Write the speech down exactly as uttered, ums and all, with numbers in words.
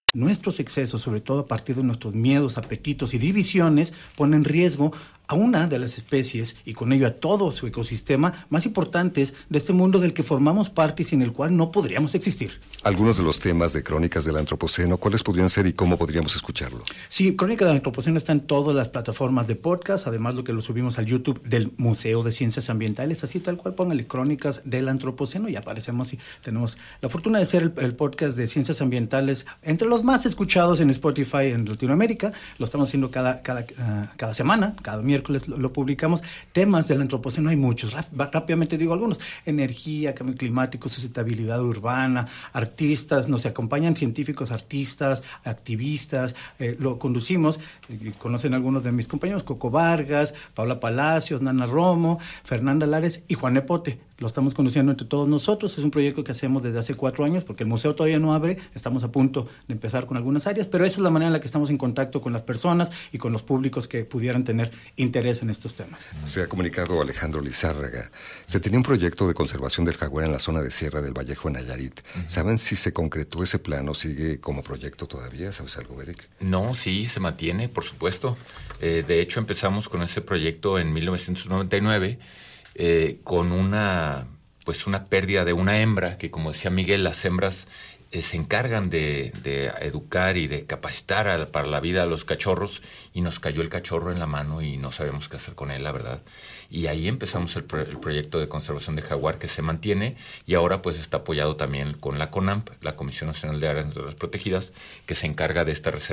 Nuestros excesos, sobre todo a partir de nuestros miedos, apetitos y divisiones, ponen en riesgo a una de las especies y con ello a todo su ecosistema más importantes de este mundo del que formamos parte y sin el cual no podríamos existir. Algunos de los temas de Crónicas del Antropoceno, ¿cuáles podrían ser y cómo podríamos escucharlo? Sí, Crónicas del Antropoceno está en todas las plataformas de podcast, además lo que lo subimos al YouTube del Museo de Ciencias Ambientales, así tal cual, póngale Crónicas del Antropoceno y aparecemos y tenemos la fortuna de ser el, el podcast de Ciencias Ambientales entre los más escuchados en Spotify en Latinoamérica. Lo estamos haciendo cada, cada, uh, cada semana, cada miércoles lo, lo publicamos. Temas del Antropoceno hay muchos, Ráp- rápidamente digo algunos: energía, cambio climático, sustentabilidad urbana, artistas, nos acompañan científicos, artistas, activistas, eh, lo conducimos, eh, conocen algunos de mis compañeros, Coco Vargas, Paula Palacios, Nana Romo, Fernanda Lares y Juan Epote. Lo estamos conduciendo entre todos nosotros. Es un proyecto que hacemos desde hace cuatro años porque el museo todavía no abre, estamos a punto de empezar con algunas áreas, pero esa es la manera en la que estamos en contacto con las personas y con los públicos que pudieran tener interés en estos temas. Se ha comunicado Alejandro Lizárraga. Se tenía un proyecto de conservación del jaguar en la zona de Sierra del Vallejo, en Nayarit. Uh-huh. ¿Saben si se concretó ese plan o sigue como proyecto todavía? ¿Sabes algo, Eric? No, sí, se mantiene, por supuesto. Eh, de hecho, empezamos con ese proyecto en mil novecientos noventa y nueve eh, con una, pues una pérdida de una hembra, que como decía Miguel, las hembras eh, se encargan de, de educar y de capacitar a, para la vida a los cachorros, y nos cayó el cachorro en la mano y no sabemos qué hacer con él, la verdad. Y ahí empezamos el, pro, el proyecto de conservación de jaguar, que se mantiene y ahora pues está apoyado también con la CONAMP, la Comisión Nacional de Áreas Naturales Protegidas, que se encarga de esta reserva